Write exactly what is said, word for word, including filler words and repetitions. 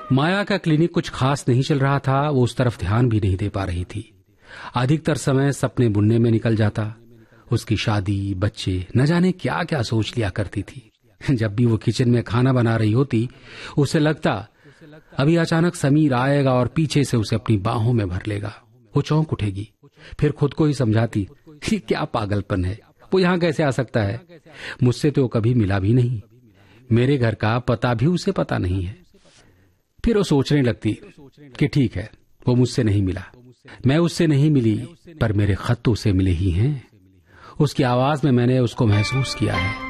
माया का क्लिनिक कुछ खास नहीं चल रहा था। वो उस तरफ ध्यान भी नहीं दे पा रही थी। अधिकतर समय सपने बुनने में निकल जाता। उसकी शादी, बच्चे, न जाने क्या क्या सोच लिया करती थी। जब भी वो किचन में खाना बना रही होती, उसे लगता अभी अचानक समीर आएगा और पीछे से उसे अपनी बाहों में भर लेगा। वो चौंक उठेगी, फिर खुद को ही समझाती कि क्या पागलपन है, वो यहाँ कैसे आ सकता है, मुझसे तो कभी मिला भी नहीं, मेरे घर का पता भी उसे पता नहीं है। फिर वो सोचने लगती कि ठीक है, वो मुझसे नहीं मिला, मैं उससे नहीं मिली, पर मेरे खत तो उसे मिले ही हैं। उसकी आवाज में मैंने उसको महसूस किया है।